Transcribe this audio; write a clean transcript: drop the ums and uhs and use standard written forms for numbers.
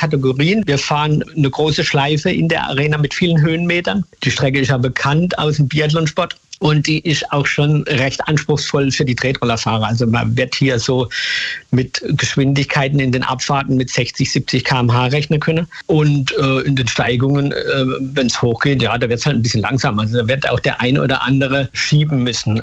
Kategorien. Wir fahren eine große Schleife in der Arena mit vielen Höhenmetern. Die Strecke ist ja bekannt aus dem Biathlonsport. Und die ist auch schon recht anspruchsvoll für die Tretrollerfahrer. Also man wird hier so mit Geschwindigkeiten in den Abfahrten mit 60, 70 km/h rechnen können. Und in den Steigungen, wenn es hochgeht, ja, da wird es halt ein bisschen langsam. Also da wird auch der ein oder andere schieben müssen.